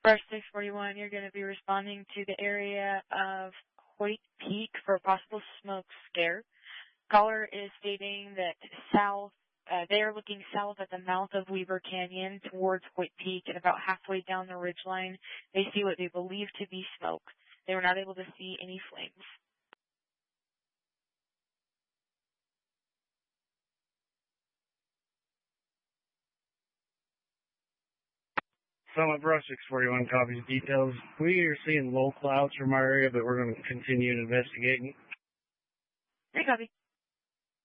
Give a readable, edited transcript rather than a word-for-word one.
Brush 641, you're going to be responding to the area of Hoyt Peak for a possible smoke scare. Caller is stating that they are looking south at the mouth of Weaver Canyon towards Hoyt Peak, and about halfway down the ridgeline, they see what they believe to be smoke. They were not able to see any flames. Summit Brush 641 copies details. We are seeing low clouds from our area, but we're going to continue investigating. Hey, copy.